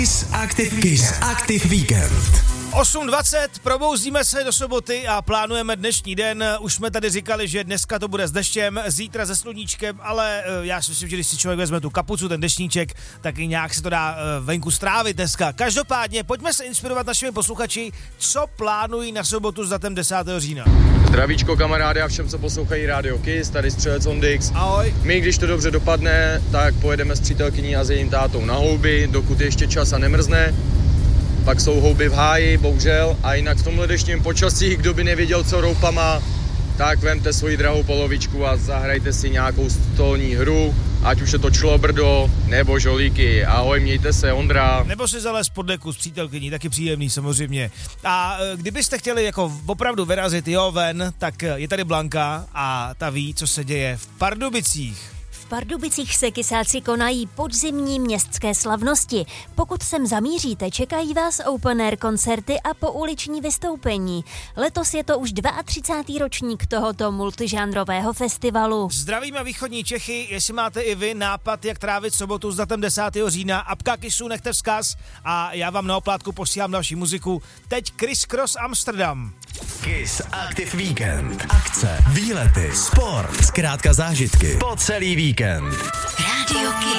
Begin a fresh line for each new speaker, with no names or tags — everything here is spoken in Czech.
Kiss Active Weekend.
8:20, probouzíme se do soboty a plánujeme dnešní den. Už jsme tady říkali, že dneska to bude s deštěm, zítra se sluníčkem, ale já si myslím, že když si člověk vezme tu kapucu, ten deštníček, tak i nějak se to dá venku strávit dneska. Každopádně, pojďme se inspirovat našimi posluchači, co plánují na sobotu s datem 10. října.
Zdravíčko kamarády a všem, co poslouchají Radio Kiss, tady Střelec Ondix.
Ahoj.
My, když to dobře dopadne, tak pojedeme s přítelkyní a s jejím tátou na houby, dokud ještě čas a nemrzne. Pak jsou houby v háji, bohužel, a jinak v tomhle deštním počasí, kdo by nevěděl, co roupa má, tak vemte svoji drahou polovičku a zahrajte si nějakou stolní hru, ať už je to člobrdo nebo žolíky. Ahoj, mějte se, Ondra.
Nebo si zalez pod deku s přítelkyní, taky příjemný samozřejmě. A kdybyste chtěli jako opravdu vyrazit ven, tak je tady Blanka a ta ví, co se děje v Pardubicích.
V Pardubicích se kysáci konají podzimní městské slavnosti. Pokud sem zamíříte, čekají vás open air koncerty a pouliční vystoupení. Letos je to už 32. ročník tohoto multižánrového festivalu.
Zdravíme východní Čechy, jestli máte i vy nápad, jak trávit sobotu s datem 10. října, apka Kissu nechte vzkaz a já vám na oplátku posílám další muziku. Teď Criss Cross Amsterdam.
Kiss Active Weekend. Akce, výlety, sport, zkrátka zážitky po celý víkend.
Radio Kiss.